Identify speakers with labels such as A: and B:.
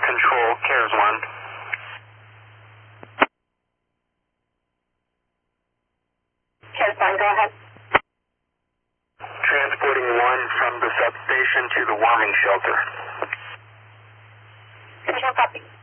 A: control, CARES 1.
B: CARES 1, go ahead.
A: Transporting 1 from the substation to the warming shelter.
B: Control copy.